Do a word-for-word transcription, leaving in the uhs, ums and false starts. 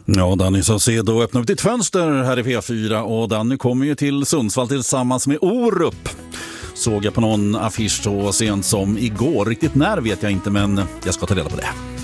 Ja, Danny Saucedo öppnar upp ditt fönster här i P fyra och Danny kommer ju till Sundsvall tillsammans med Orup. Såg jag på någon affisch så sent som igår. Riktigt när vet jag inte, men jag ska ta reda på det.